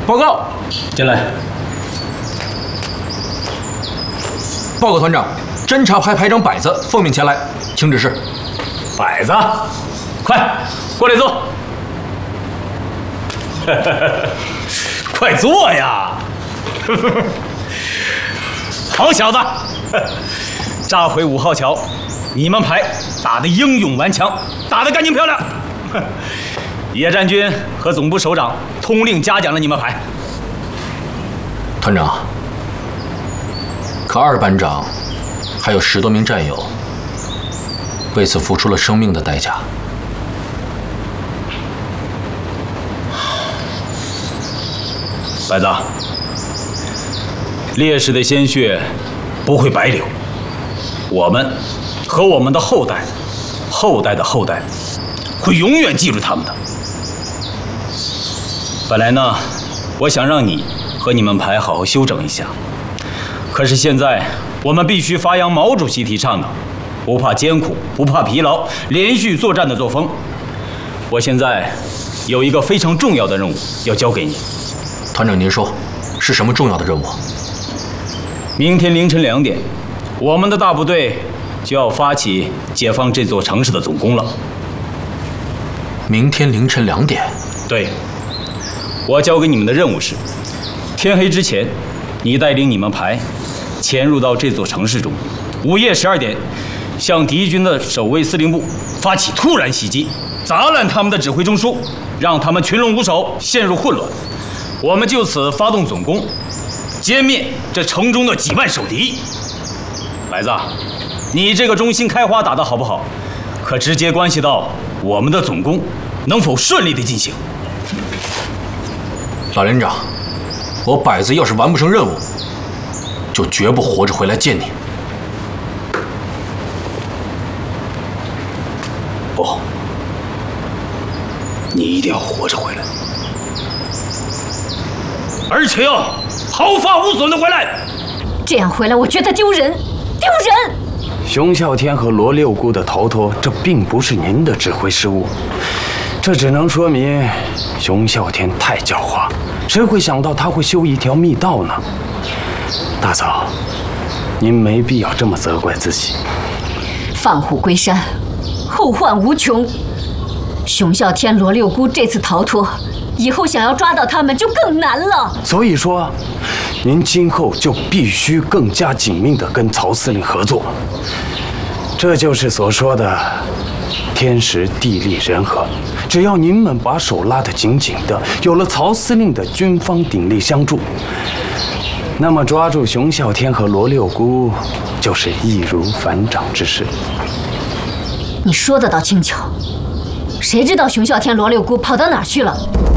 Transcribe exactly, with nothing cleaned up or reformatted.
报告， 进来。 报告团长，侦察排排长摆子奉命前来，请指示。 摆子，快过来坐。快坐呀！好小子，炸毁五号桥，你们排打得英勇顽强，打得干净漂亮。野战军和总部首长通令嘉奖了你们排。 团长，可二班长还有十多名战友为此付出了生命的代价。 白子，烈士的鲜血不会白流，我们和我们的后代、后代的后代会永远记住他们的。本来呢，我想让你和你们排好好休整一下，可是现在我们必须发扬毛主席提倡的不怕艰苦、不怕疲劳、连续作战的作风。我现在有一个非常重要的任务要交给你。 团长，您说是什么重要的任务？ 明天凌晨两点，我们的大部队就要发起解放这座城市的总攻了。 明天凌晨两点？ 对。我交给你们的任务是，天黑之前，你带领你们排潜入到这座城市中，午夜十二点，向敌军的守卫司令部发起突然袭击，砸烂他们的指挥中枢，让他们群龙无首，陷入混乱。我们就此发动总攻，歼灭这城中的几万守敌。白子，你这个中心开花打得好不好，可直接关系到我们的总攻能否顺利地进行。 老连长，我摆子要是完不成任务，就绝不活着回来见你。 不，你一定要活着回来。而且要毫发无损的回来。 这样回来，我觉得丢人，丢人！ 熊啸天和罗六姑的逃脱，这并不是您的指挥失误，这只能说明熊啸天太狡猾，谁会想到他会修一条密道呢？大嫂，您没必要这么责怪自己。 放虎归山，后患无穷。熊啸天、罗六姑这次逃脱，以后想要抓到他们就更难了。 所以说，您今后就必须更加紧密地跟曹司令合作。这就是所说的天时地利人和。只要您们把手拉得紧紧的，有了曹司令的军方鼎力相助，那么抓住熊啸天和罗六姑就是易如反掌之事。 你说的倒轻巧，谁知道熊啸天、罗六姑跑到哪儿去了？